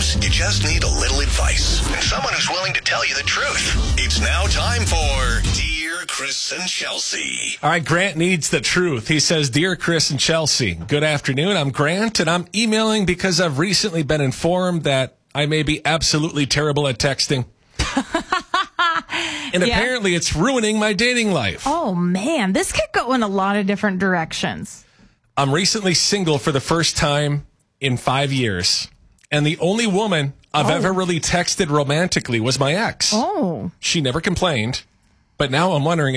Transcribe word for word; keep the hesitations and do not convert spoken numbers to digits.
Sometimes you just need a little advice and someone who's willing to tell you the truth. It's now time for Dear Chris and Chelsea. All right, Grant needs the truth. He says, Dear Chris and Chelsea, good afternoon. I'm Grant, and I'm emailing because I've recently been informed that I may be absolutely terrible at texting. And Yeah. apparently it's ruining my dating life. Oh, man. This could go in a lot of different directions. I'm recently single for the first time in five years. And the only woman I've Oh. ever really texted romantically was my ex. Oh. She never complained. But now I'm wondering